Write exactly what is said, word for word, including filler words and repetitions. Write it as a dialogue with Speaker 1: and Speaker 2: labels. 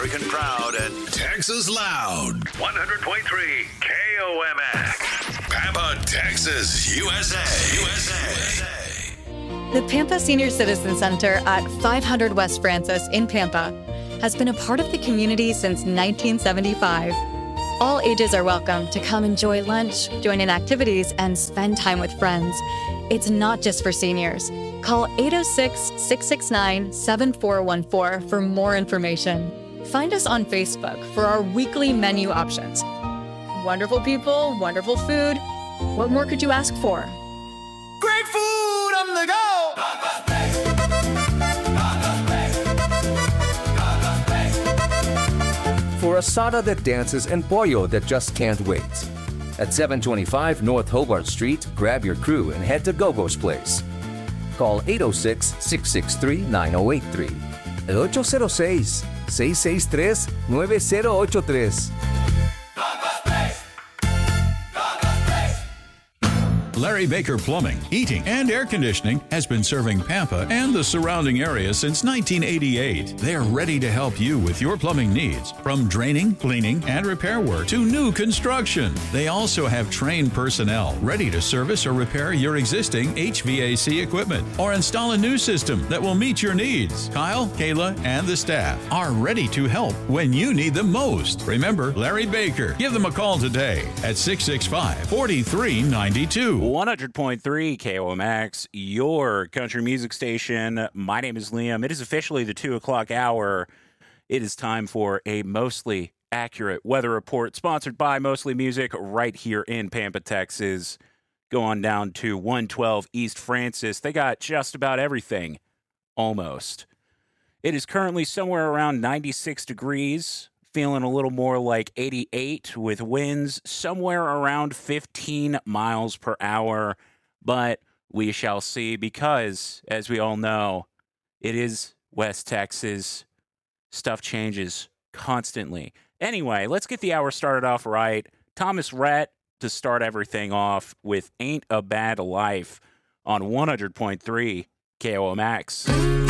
Speaker 1: American proud and Texas loud. one hundred point three K O M X. Pampa, Texas, U S A. U S A.
Speaker 2: The Pampa Senior Citizen Center at five hundred West Francis in Pampa has been a part of the community since nineteen seventy-five. All ages are welcome to come enjoy lunch, join in activities, and spend time with friends. It's not just for seniors. Call eight oh six, six six nine, seven four one four for more information. Find us on Facebook for our weekly menu options. Wonderful people, wonderful food. What more could you ask for?
Speaker 3: Great food on the go!
Speaker 4: For asada that dances and pollo that just can't wait. At seven twenty-five North Hobart Street, grab your crew and head to Gogo's Place. Call eight oh six, six six three, nine oh eight three. El eight oh six, six six three, nine oh eight three.
Speaker 5: Larry Baker Plumbing, Heating, and Air Conditioning has been serving Pampa and the surrounding area since nineteen eighty-eight. They're ready to help you with your plumbing needs, from draining, cleaning, and repair work to new construction. They also have trained personnel ready to service or repair your existing H V A C equipment or install a new system that will meet your needs. Kyle, Kayla, and the staff are ready to help when you need them most. Remember Larry Baker. Give them a call today at six six five, four three nine two.
Speaker 6: one hundred point three K O M X, your country music station. My name is Liam. It is officially the two o'clock hour. It is time for a mostly accurate weather report sponsored by Mostly Music right here in Pampa, Texas. Go on down to one twelve East Francis. They got just about everything, almost. It is currently somewhere around ninety-six degrees. Feeling a little more like eighty-eight with winds somewhere around fifteen miles per hour. But we shall see because, as we all know, it is West Texas. Stuff changes constantly. Anyway, let's get the hour started off right. Thomas Rhett to start everything off with Ain't a Bad Life on one hundred point three K O M X.